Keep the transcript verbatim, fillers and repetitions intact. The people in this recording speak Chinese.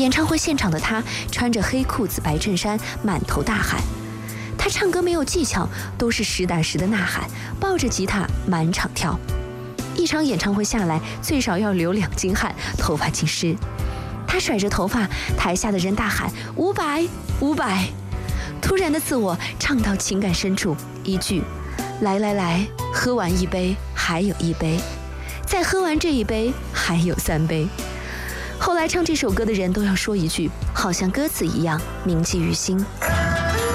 演唱会现场的他穿着黑裤子白衬衫，满头大汗。他唱歌没有技巧，都是实打实的呐喊，抱着吉他满场跳。一场演唱会下来，最少要流两斤汗，头发尽湿。他甩着头发，台下的人大喊五百五百。突然的自我唱到情感深处，一句来来来，喝完一杯还有一杯，再喝完这一杯还有三杯。后来唱这首歌的人都要说一句，好像歌词一样铭记于心。